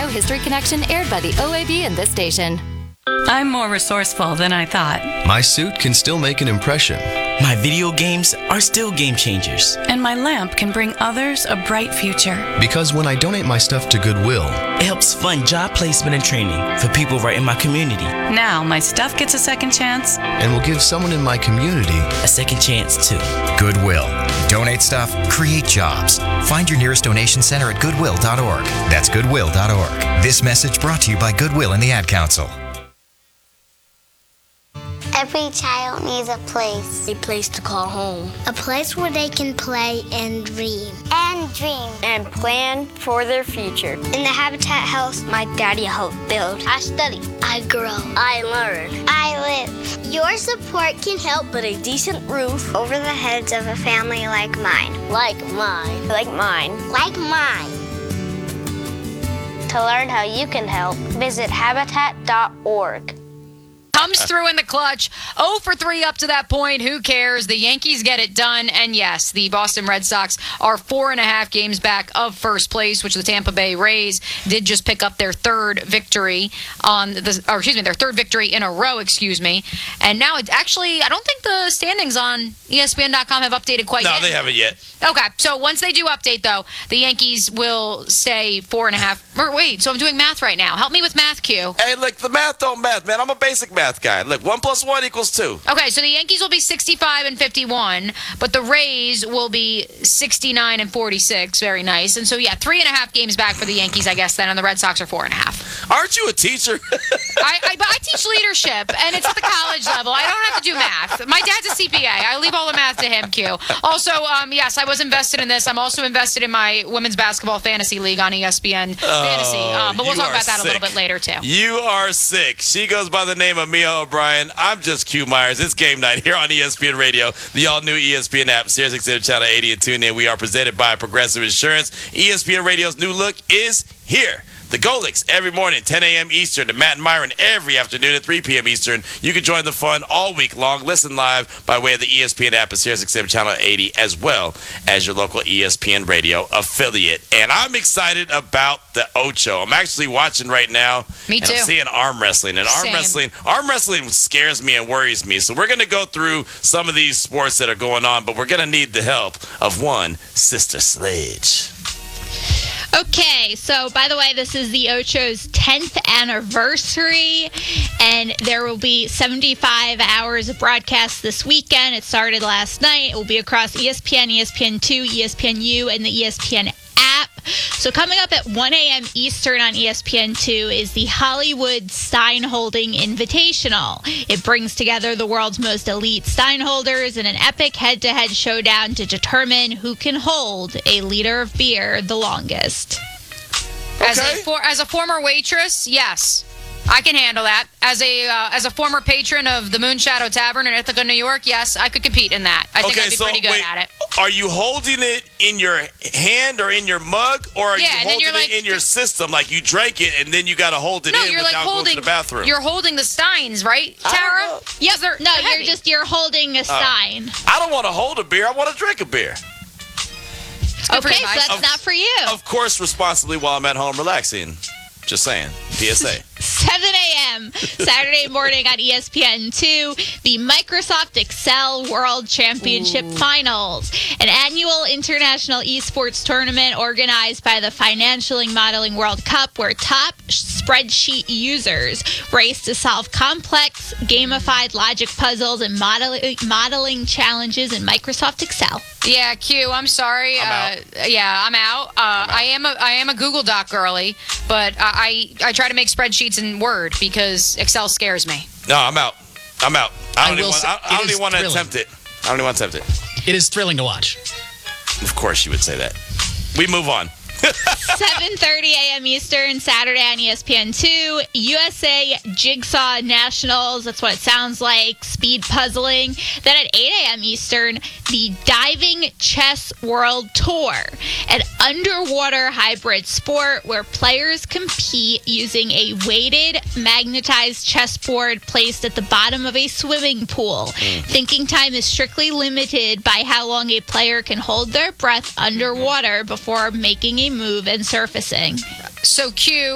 Natural History Connection, aired by the OAB and this station. I'm more resourceful than I thought. My suit can still make an impression. My video games are still game changers. And my lamp can bring others a bright future. Because when I donate my stuff to Goodwill, it helps fund job placement and training for people right in my community. Now my stuff gets a second chance. And will give someone in my community a second chance too. Goodwill. Donate stuff, create jobs. Find your nearest donation center at goodwill.org. That's goodwill.org. This message brought to you by Goodwill and the Ad Council. Every child needs a place. A place to call home. A place where they can play and dream. And plan for their future. In the Habitat house, my daddy helped build. I study. I grow. I learn. I live. Your support can help put a decent roof over the heads of a family like mine. Like mine. Like mine. Like mine. To learn how you can help, visit Habitat.org. Comes through in the clutch. 0 for 3 up to that point. Who cares? The Yankees get it done. And yes, the Boston Red Sox are 4.5 games back of first place, which the Tampa Bay Rays did just pick up their third victory their third victory in a row, And now it's actually, I don't think the standings on ESPN.com have updated quite yet. No, they haven't yet. Okay, so once they do update, though, the Yankees will stay 4.5. Or wait, so I'm doing math right now. Help me with math, Q. Hey, look, the math don't math, man. I'm a basic math guy. Look, 1 + 1 = 2. Okay, so the Yankees will be 65 and 51, but the Rays will be 69 and 46. Very nice. And so, 3.5 games back for the Yankees, I guess, then, and the Red Sox are 4.5. Aren't you a teacher? I teach leadership, and it's at the college level. I don't have to do math. My dad's a CPA. I leave all the math to him, Q. Also, yes, I was invested in this. I'm also invested in my women's basketball fantasy league on ESPN Fantasy. But we'll talk about that a little bit later, too. You are sick. She goes by the name of Mia O'Brien. I'm just Q Myers. It's game night here on ESPN Radio, the all-new ESPN app, SiriusXM Channel 80, and tune in. We are presented by Progressive Insurance. ESPN Radio's new look is here. The Golics every morning, 10 a.m. Eastern, to Matt and Myron every afternoon at 3 p.m. Eastern. You can join the fun all week long. Listen live by way of the ESPN app at SiriusXM Channel 80, as well as your local ESPN Radio affiliate. And I'm excited about the Ocho. I'm actually watching right now. Me too. And I'm seeing arm wrestling. And arm wrestling scares me and worries me. So we're going to go through some of these sports that are going on, but we're going to need the help of one Sister Sledge. Okay, so by the way, this is the Ocho's 10th anniversary, and there will be 75 hours of broadcast this weekend. It started last night. It will be across ESPN, ESPN2, ESPNU, and the ESPN app. So coming up at 1 a.m. Eastern on ESPN2 is the Hollywood Steinholding Invitational. It brings together the world's most elite Steinholders in an epic head-to-head showdown to determine who can hold a liter of beer the longest. Okay. As a former waitress, yes, I can handle that. As a former patron of the Moonshadow Tavern in Ithaca, New York, yes, I could compete in that. I think I'd be pretty good at it. Are you holding it in your hand or in your mug, or are you holding it in your system? Like you drank it and then you got to hold it in without going to the bathroom. You're holding the Steins, right, Tara? Yep. You're holding a Stein. I don't want to hold a beer. I want to drink a beer. Okay, so that's not for you. Of course, responsibly while I'm at home relaxing. Just saying. PSA. 7 a.m. Saturday morning on ESPN2, the Microsoft Excel World Championship Finals, an annual international esports tournament organized by the Financial Modeling World Cup, where top spreadsheet users race to solve complex, gamified logic puzzles and modeling challenges in Microsoft Excel. Yeah, Q, I'm sorry. I'm out. I am a Google Doc girly, but I try to make spreadsheets in Word because Excel scares me. No, I'm out. I don't even want to attempt it. It is thrilling to watch. Of course you would say that. We move on. 7:30 a.m. Eastern, Saturday on ESPN2. USA Jigsaw Nationals, that's what it sounds like, speed puzzling. Then at 8 a.m. Eastern, the Diving Chess World Tour, an underwater hybrid sport where players compete using a weighted, magnetized chessboard placed at the bottom of a swimming pool. Thinking time is strictly limited by how long a player can hold their breath underwater before making a move and surfacing. So Q,